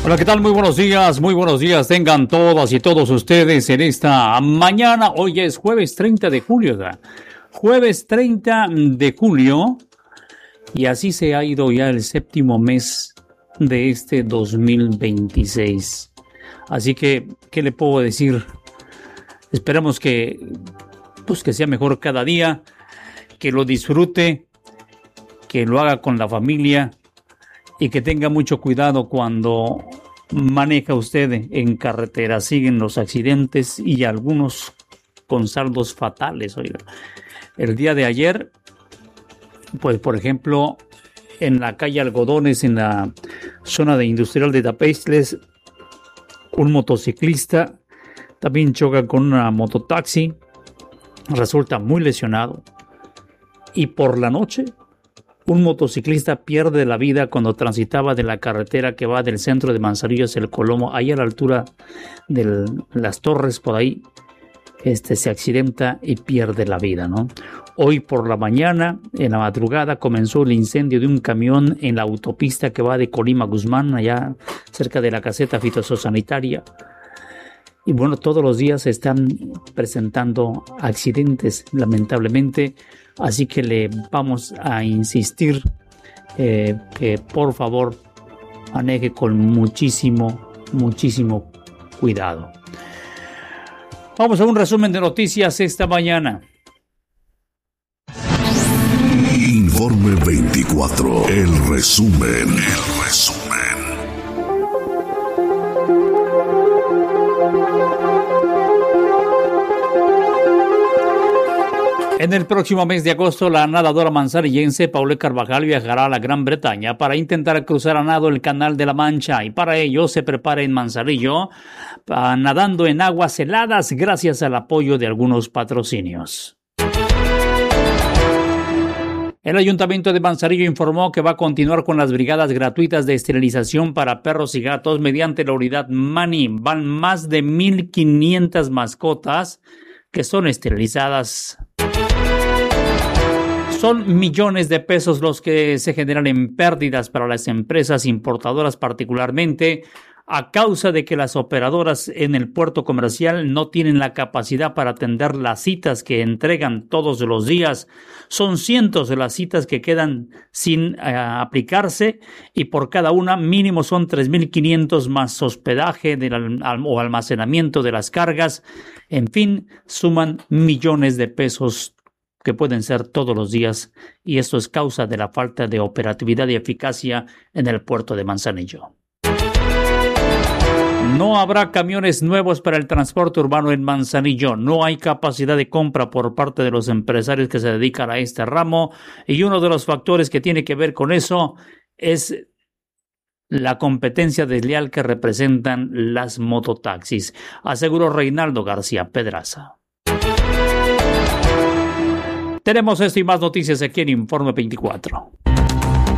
Hola, ¿qué tal? Muy buenos días tengan todas y todos ustedes en esta mañana. Hoy es jueves 30 de julio, ¿verdad? Jueves 30 de julio, y así se ha ido ya el séptimo mes de este 2026. Así que, ¿qué le puedo decir? Esperamos que sea mejor cada día, que lo disfrute, que lo haga con la familia y que tenga mucho cuidado cuando maneja usted en carretera. Siguen los accidentes y algunos con saldos fatales. Oiga, el día de ayer, pues por ejemplo, en la calle Algodones, en la zona de industrial de Tapestles, un motociclista también choca con una mototaxi, resulta muy lesionado. Y por la noche, un motociclista pierde la vida cuando transitaba de la carretera que va del centro de Manzanillo hacia el Colomo, ahí a la altura de las torres, por ahí, se accidenta y pierde la vida, ¿no? Hoy por la mañana, en la madrugada, comenzó el incendio de un camión en la autopista que va de Colima a Guzmán, allá cerca de la caseta fitosanitaria. Y bueno, todos los días se están presentando accidentes, lamentablemente. Así que le vamos a insistir que por favor maneje con muchísimo cuidado. Vamos a un resumen de noticias esta mañana. Informe 24, el resumen. En el próximo mes de agosto, la nadadora manzanillense Paulette Carvajal viajará a la Gran Bretaña para intentar cruzar a nado el Canal de la Mancha, y para ello se prepara en Manzanillo, nadando en aguas heladas gracias al apoyo de algunos patrocinios. El Ayuntamiento de Manzanillo informó que va a continuar con las brigadas gratuitas de esterilización para perros y gatos mediante la unidad Mani. Van más de 1,500 mascotas que son esterilizadas. Son millones de pesos los que se generan en pérdidas para las empresas importadoras, particularmente a causa de que las operadoras en el puerto comercial no tienen la capacidad para atender las citas que entregan todos los días. Son cientos de las citas que quedan sin aplicarse, y por cada una mínimo son 3,500 más hospedaje o almacenamiento de las cargas. En fin, suman millones de pesos que pueden ser todos los días, y esto es causa de la falta de operatividad y eficacia en el puerto de Manzanillo. No habrá camiones nuevos para el transporte urbano en Manzanillo. No hay capacidad de compra por parte de los empresarios que se dedican a este ramo, y uno de los factores que tiene que ver con eso es la competencia desleal que representan las mototaxis, aseguró Reinaldo García Pedraza. Tenemos esto y más noticias aquí en Informe 24.